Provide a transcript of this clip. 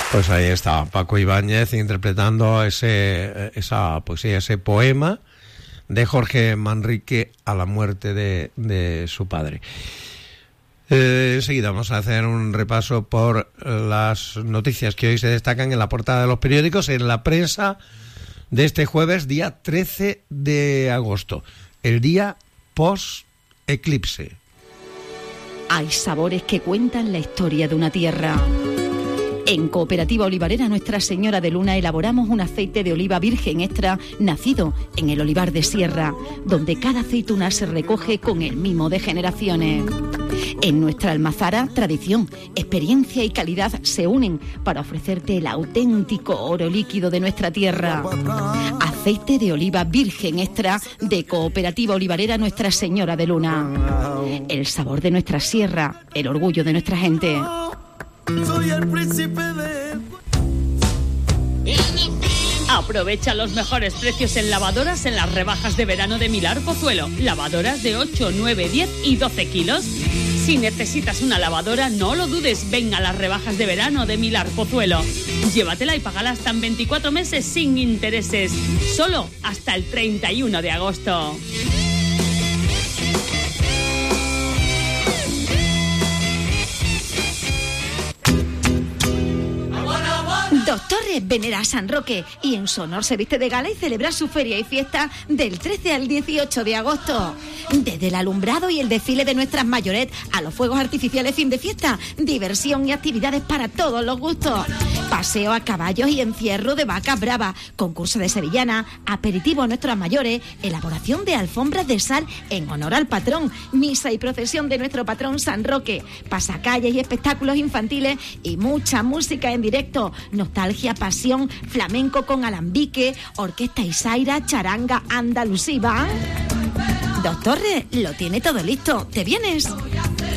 Pues ahí está Paco Ibáñez interpretando esa poesía, ese poema de Jorge Manrique a la muerte de su padre. Enseguida vamos a hacer un repaso por las noticias que hoy se destacan en la portada de los periódicos, en la prensa de este jueves, día 13 de agosto, el día post-eclipse. Hay sabores que cuentan la historia de una tierra. En Cooperativa Olivarera Nuestra Señora de Luna elaboramos un aceite de oliva virgen extra nacido en el olivar de Sierra, donde cada aceituna se recoge con el mimo de generaciones. En nuestra almazara, tradición, experiencia y calidad se unen para ofrecerte el auténtico oro líquido de nuestra tierra. Aceite de oliva virgen extra de Cooperativa Olivarera Nuestra Señora de Luna. El sabor de nuestra sierra, el orgullo de nuestra gente. Soy el príncipe de... Aprovecha los mejores precios en lavadoras en las rebajas de verano de Milar Pozuelo. Lavadoras de 8, 9, 10 y 12 kilos. Si necesitas una lavadora, no lo dudes, ven a las rebajas de verano de Milar Pozuelo. Llévatela y págala hasta en 24 meses sin intereses. Solo hasta el 31 de agosto. Doctores venera a San Roque y en su honor se viste de gala y celebra su feria y fiesta del 13 al 18 de agosto. Desde el alumbrado y el desfile de nuestras mayoret a los fuegos artificiales fin de fiesta, diversión y actividades para todos los gustos. Paseo a caballos y encierro de vacas bravas, concurso de sevillana, aperitivo a nuestros mayores, elaboración de alfombras de sal en honor al patrón, misa y procesión de nuestro patrón San Roque, pasacalles y espectáculos infantiles y mucha música en directo, nostalgia, pasión, flamenco con alambique, orquesta Isaira, charanga andalusiva. Doctor, lo tiene todo listo. ¿Te vienes?